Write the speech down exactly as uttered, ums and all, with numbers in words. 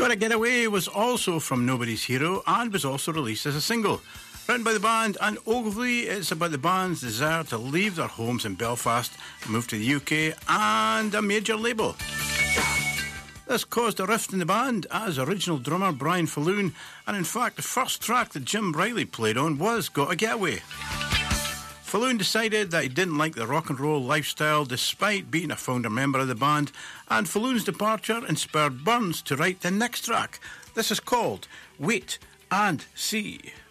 Gotta Get Away was also from Nobody's Hero and was also released as a single. Written by the band Anne Ogilvy, it's about the band's desire to leave their homes in Belfast, move to the U K and a major label. This caused a rift in the band, as original drummer Brian Falloon, and in fact the first track that Jim Riley played on was Gotta Get Away. Falloon decided that he didn't like the rock and roll lifestyle despite being a founder member of the band, and Falloon's departure inspired Burns to write the next track. This is called Wait and See.